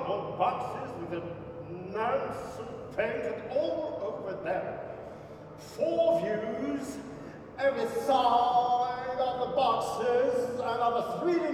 cardboard boxes with amounts of painted all over them. 4 views, every side of the boxes, and of a 3D